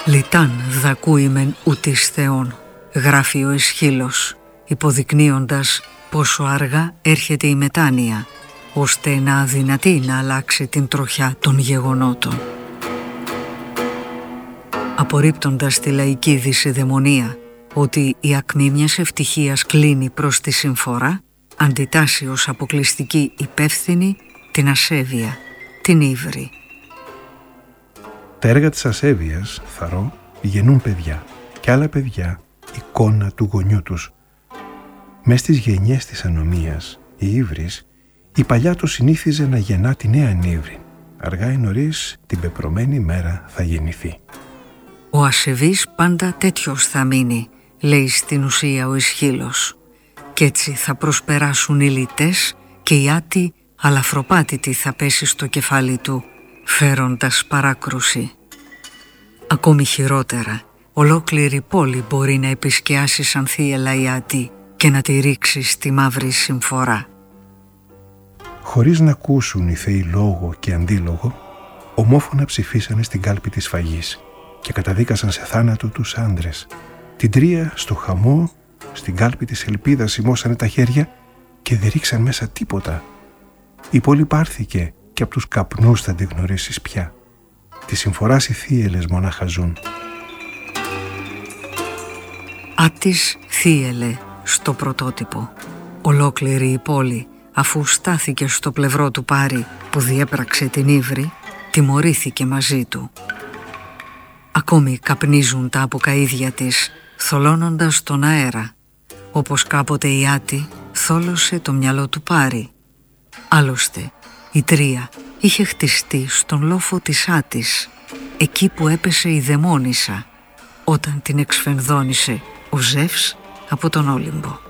«Λιτάν δακούειμεν ούτις Θεόν», γράφει ο Αισχύλος, υποδεικνύοντας πόσο αργά έρχεται η μετάνοια, ώστε να αδυνατεί να αλλάξει την τροχιά των γεγονότων. Απορρίπτοντας τη λαϊκή δυσιδαιμονία ότι η ακμή μιας ευτυχίας κλείνει προς τη συμφορά, αντιτάσσει ως αποκλειστική υπεύθυνη την ασέβεια, την ύβρη. Τα έργα της ασέβειας, θαρώ, γεννούν παιδιά και άλλα παιδιά εικόνα του γονιού τους. Μες στις γενιές της ανομίας, η ύβρις, η παλιά του συνήθιζε να γεννά τη νέα νύβρη. Αργά ή νωρίς την πεπρωμένη μέρα θα γεννηθεί. Ο ασεβής πάντα τέτοιος θα μείνει, λέει στην ουσία ο Αισχύλος. Κι έτσι θα προσπεράσουν οι λυτές και η άτη αλαφροπάτητη θα πέσει στο κεφάλι του, φέροντας παράκρουση. Ακόμη χειρότερα, ολόκληρη πόλη μπορεί να επισκιάσει σαν θύελα η άτη και να τη ρίξει στη μαύρη συμφορά. Χωρίς να ακούσουν οι θεοί λόγο και αντίλογο, ομόφωνα ψηφίσανε στην κάλπη της φαγής και καταδίκασαν σε θάνατο τους άντρες. Την τρία στο χαμό, στην κάλπη της ελπίδας σημώσανε τα χέρια και δεν ρίξαν μέσα τίποτα. Η πόλη πάρθηκε και από τους καπνούς θα την γνωρίσεις πια. Τη συμφοράς οι θύελες μονάχα ζουν. Άτης θύελε στο πρωτότυπο. Ολόκληρη η πόλη, αφού στάθηκε στο πλευρό του Πάρη που διέπραξε την ύβρη, τιμωρήθηκε μαζί του. Ακόμη καπνίζουν τα αποκαΐδια της, θολώνοντας τον αέρα, όπως κάποτε η άτη θόλωσε το μυαλό του Πάρη. Άλλωστε, η τρία είχε χτιστεί στον λόφο της άτης, εκεί που έπεσε η δαιμόνισσα, όταν την εξφενδώνησε ο Ζεύς από τον Όλυμπο.